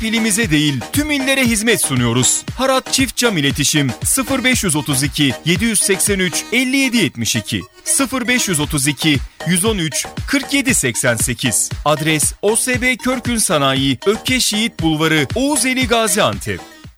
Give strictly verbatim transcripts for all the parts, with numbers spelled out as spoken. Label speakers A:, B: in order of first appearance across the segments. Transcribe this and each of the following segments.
A: hep ilimize değil tüm illere hizmet sunuyoruz. Harat Çift Cam İletişim sıfır beş otuz iki yedi seksen üç elli yedi yetmiş iki sıfır beş otuz iki yüz on üç kırk yedi seksen sekiz. Adres O S B Körkün Sanayi, Ökkeş Yiğit Bulvarı, Oğuzeli, Gaziantep.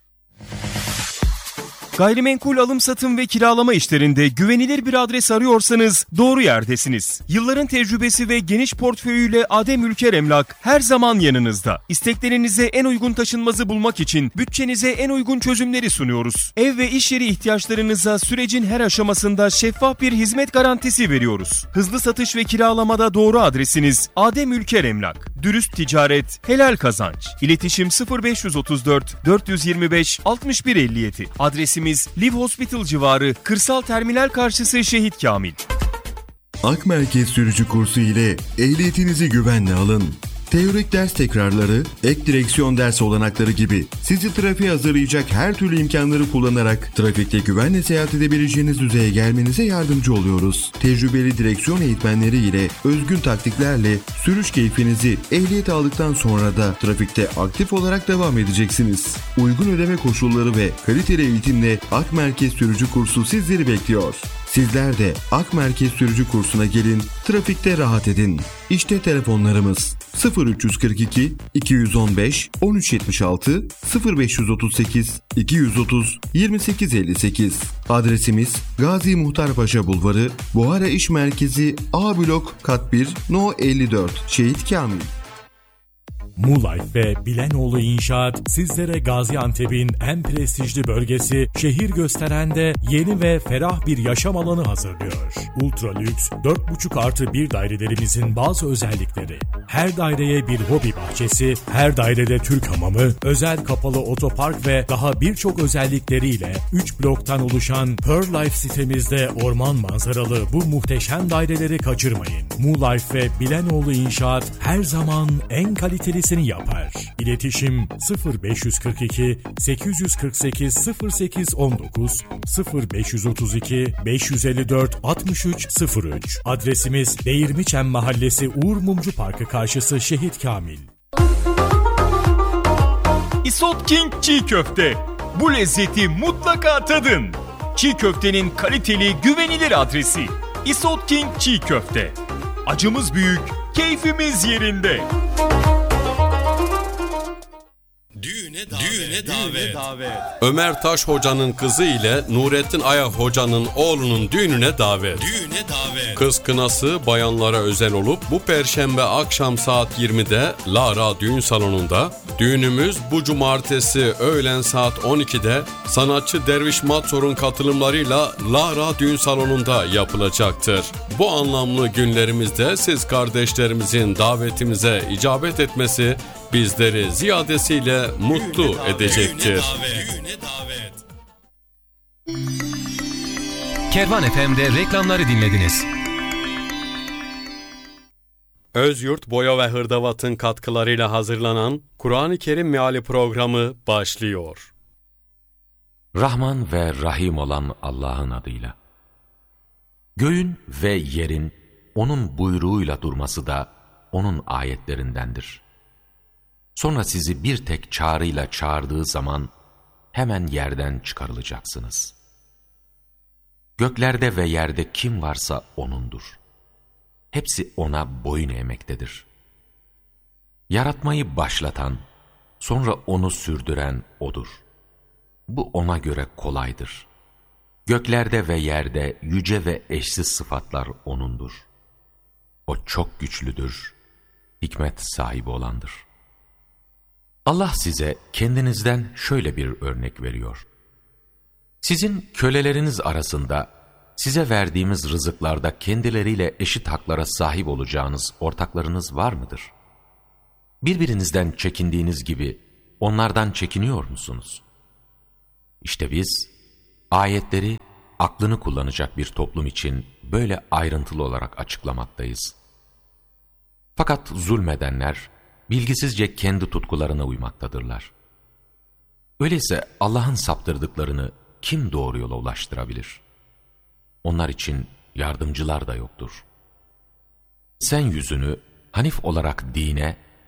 A: Gayrimenkul alım satım ve kiralama işlerinde güvenilir bir adres arıyorsanız doğru yerdesiniz. Yılların tecrübesi ve geniş portföyüyle Adem Ülker Emlak her zaman yanınızda. İsteklerinize en uygun taşınmazı bulmak için bütçenize en uygun çözümleri sunuyoruz. Ev ve iş yeri ihtiyaçlarınıza sürecin her aşamasında şeffaf bir hizmet garantisi veriyoruz. Hızlı satış ve kiralamada doğru adresiniz Adem Ülker Emlak. Dürüst ticaret, helal kazanç. İletişim sıfır beş otuz dört dört yirmi beş altmış bir elli yedi. Adresimiz Live Hospital civarı, Kırsal Terminal karşısı Şehit Kamil.
B: Ak Merkez Sürücü Kursu ile ehliyetinizi güvenle alın. Teorik ders tekrarları, ek direksiyon dersi olanakları gibi sizi trafiğe hazırlayacak her türlü imkanları kullanarak trafikte güvenle seyahat edebileceğiniz düzeye gelmenize yardımcı oluyoruz. Tecrübeli direksiyon eğitmenleri ile özgün taktiklerle sürüş keyfinizi ehliyet aldıktan sonra da trafikte aktif olarak devam edeceksiniz. Uygun ödeme koşulları ve kaliteli eğitimle Ak Merkez Sürücü Kursu sizleri bekliyor. Sizler de Ak Merkez Sürücü Kursu'na gelin, trafikte rahat edin. İşte telefonlarımız sıfır üç kırk iki iki yüz on beş on üç yetmiş altı sıfır beş otuz sekiz iki yüz otuz yirmi sekiz elli sekiz. Adresimiz Gazi Muhtar Paşa Bulvarı, Buhara İş Merkezi A Blok Kat bir No elli dört, Şehit Kamil.
C: Muğlife ve Bilenoğlu İnşaat sizlere Gaziantep'in en prestijli bölgesi Şehir Gösteren'de yeni ve ferah bir yaşam alanı hazırlıyor. Ultra lüks dört buçuk artı bir dairelerimizin bazı özellikleri: her daireye bir hobi bahçesi, her dairede Türk hamamı, özel kapalı otopark ve daha birçok özellikleriyle üç bloktan oluşan Pearl Life sitemizde orman manzaralı bu muhteşem daireleri kaçırmayın. Muğlife ve Bilenoğlu İnşaat her zaman en kaliteli yapar. İletişim sıfır beş kırk iki sekiz kırk sekiz sıfır sekiz on dokuz sıfır beş otuz iki beş elli dört altmış üç sıfır üç. Adresimiz Değirmiçem Mahallesi Uğur Mumcu Parkı karşısı Şehit Kamil.
A: İsot King Çiğ Köfte. Bu lezzeti mutlaka tadın. Çiğ köftenin kaliteli, güvenilir adresi İsot King Çiğ Köfte. Acımız büyük, keyfimiz yerinde.
D: Düğüne davet. Düğüne davet. davet. Ömer Taş Hoca'nın kızı ile Nurettin Ayak Hoca'nın oğlunun düğününe davet. Düğüne davet. Kız kınası bayanlara özel olup bu perşembe akşam saat yirmide Lara Düğün Salonu'nda, düğünümüz bu cumartesi öğlen saat on ikide sanatçı Derviş Matsor'un katılımlarıyla Lara Düğün Salonu'nda yapılacaktır. Bu anlamlı günlerimizde siz kardeşlerimizin davetimize icabet etmesi bizleri ziyadesiyle mutlu düğüne edecektir. Davet, düğüne davet.
E: Kervan F M'de reklamları dinlediniz.
D: Özyurt Boya ve Hırdavat'ın katkılarıyla hazırlanan Kur'an-ı Kerim Meali programı başlıyor.
F: Rahman ve Rahim olan Allah'ın adıyla. Göğün ve yerin onun buyruğuyla durması da onun ayetlerindendir. Sonra sizi bir tek çağrıyla çağırdığı zaman hemen yerden çıkarılacaksınız. Göklerde ve yerde kim varsa O'nundur. Hepsi O'na boyun eğmektedir. Yaratmayı başlatan, sonra onu sürdüren O'dur. Bu O'na göre kolaydır. Göklerde ve yerde yüce ve eşsiz sıfatlar O'nundur. O çok güçlüdür, hikmet sahibi olandır. Allah size kendinizden şöyle bir örnek veriyor. Sizin köleleriniz arasında size verdiğimiz rızıklarda kendileriyle eşit haklara sahip olacağınız ortaklarınız var mıdır? Birbirinizden çekindiğiniz gibi onlardan çekiniyor musunuz? İşte biz ayetleri aklını kullanacak bir toplum için böyle ayrıntılı olarak açıklamaktayız. Fakat zulmedenler bilgisizce kendi tutkularına uymaktadırlar. Öyleyse Allah'ın saptırdıklarını kim doğru yola ulaştırabilir? Onlar için yardımcılar da yoktur. Sen yüzünü Hanif olarak dine,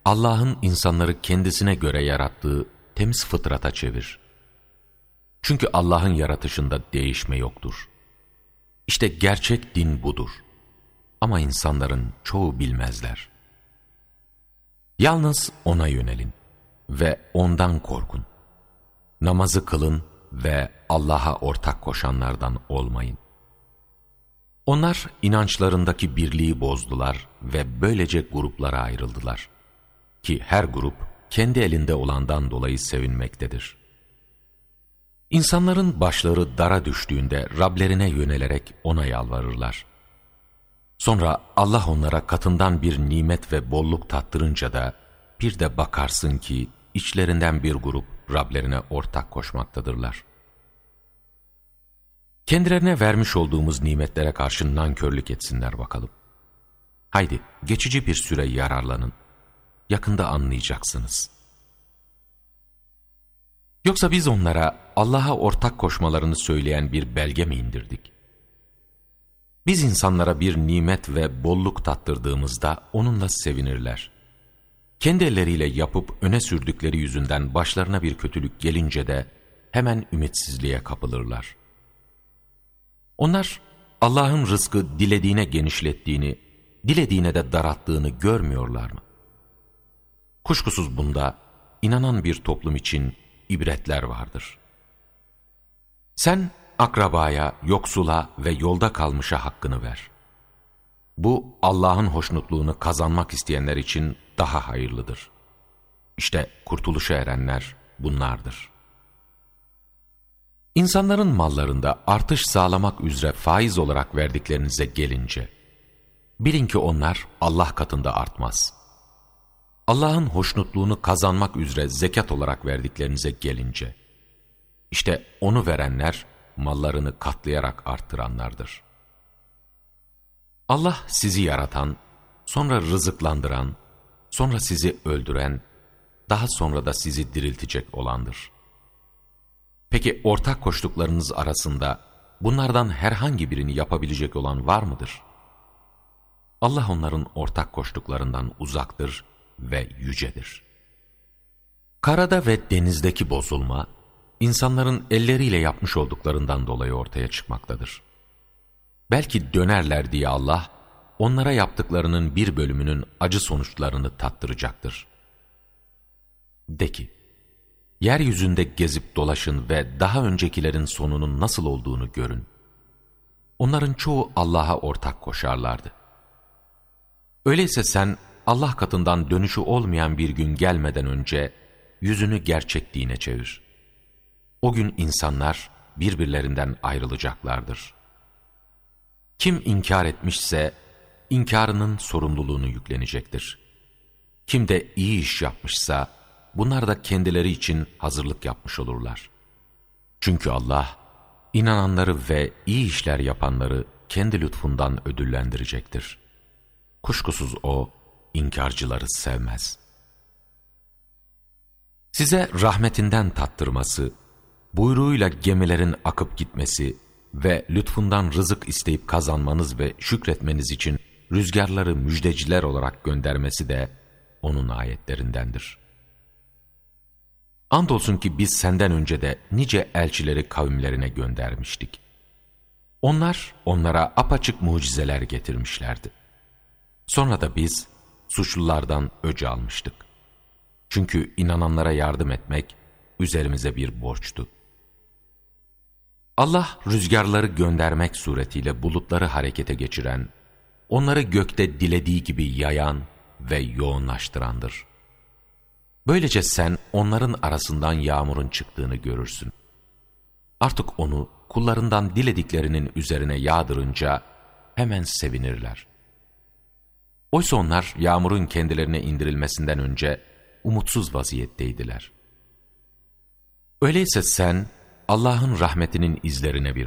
F: Allah'ın insanları kendisine göre yarattığı temiz fıtrata çevir. Çünkü Allah'ın yaratışında değişme yoktur. İşte gerçek din budur. Ama insanların çoğu bilmezler. Yalnız O'na yönelin ve O'ndan korkun. Namazı kılın ve Allah'a ortak koşanlardan olmayın. Onlar inançlarındaki birliği bozdular ve böylece gruplara ayrıldılar. Ki her grup kendi elinde olandan dolayı sevinmektedir. İnsanların başları dara düştüğünde Rablerine yönelerek O'na yalvarırlar. Sonra Allah onlara katından bir nimet ve bolluk tattırınca da bir de bakarsın ki içlerinden bir grup Rablerine ortak koşmaktadırlar. Kendilerine vermiş olduğumuz nimetlere karşı nankörlük etsinler bakalım. Haydi geçici bir süre yararlanın. Yakında anlayacaksınız. Yoksa biz onlara Allah'a ortak koşmalarını söyleyen bir belge mi indirdik? Biz insanlara bir nimet ve bolluk tattırdığımızda onunla sevinirler. Kendi elleriyle yapıp öne sürdükleri yüzünden başlarına bir kötülük gelince de hemen ümitsizliğe kapılırlar. Onlar Allah'ın rızkı dilediğine genişlettiğini, dilediğine de daralttığını görmüyorlar mı? Kuşkusuz bunda inanan bir toplum için ibretler vardır. Sen akrabaya, yoksula ve yolda kalmışa hakkını ver. Bu Allah'ın hoşnutluğunu kazanmak isteyenler için daha hayırlıdır. İşte kurtuluşa erenler bunlardır. İnsanların mallarında artış sağlamak üzere faiz olarak verdiklerinize gelince, bilin ki onlar Allah katında artmaz. Allah'ın hoşnutluğunu kazanmak üzere zekat olarak verdiklerinize gelince, işte onu verenler mallarını katlayarak arttıranlardır. Allah sizi yaratan, sonra rızıklandıran, sonra sizi öldüren, daha sonra da sizi diriltecek olandır. Peki ortak koştuklarınız arasında bunlardan herhangi birini yapabilecek olan var mıdır? Allah onların ortak koştuklarından uzaktır ve yücedir. Karada ve denizdeki bozulma, insanların elleriyle yapmış olduklarından dolayı ortaya çıkmaktadır. Belki dönerler diye Allah, onlara yaptıklarının bir bölümünün acı sonuçlarını tattıracaktır. De ki, yeryüzünde gezip dolaşın ve daha öncekilerin sonunun nasıl olduğunu görün. Onların çoğu Allah'a ortak koşarlardı. Öyleyse sen Allah katından dönüşü olmayan bir gün gelmeden önce yüzünü gerçek dine çevir. O gün insanlar birbirlerinden ayrılacaklardır. Kim inkar etmişse inkarının sorumluluğunu yüklenecektir. Kim de iyi iş yapmışsa bunlar da kendileri için hazırlık yapmış olurlar. Çünkü Allah inananları ve iyi işler yapanları kendi lütfundan ödüllendirecektir. Kuşkusuz O inkarcıları sevmez. Size rahmetinden tattırması, buyruğuyla gemilerin akıp gitmesi ve lütfundan rızık isteyip kazanmanız ve şükretmeniz için rüzgarları müjdeciler olarak göndermesi de O'nun ayetlerindendir. Andolsun ki biz senden önce de nice elçileri kavimlerine göndermiştik. Onlar onlara apaçık mucizeler getirmişlerdi. Sonra da biz suçlulardan öc almıştık. Çünkü inananlara yardım etmek üzerimize bir borçtu. Allah rüzgarları göndermek suretiyle bulutları harekete geçiren, onları gökte dilediği gibi yayan ve yoğunlaştırandır. Böylece sen onların arasından yağmurun çıktığını görürsün. Artık onu kullarından dilediklerinin üzerine yağdırınca hemen sevinirler. Oysa onlar yağmurun kendilerine indirilmesinden önce umutsuz vaziyetteydiler. Öyleyse sen Allah'ın rahmetinin izlerine bir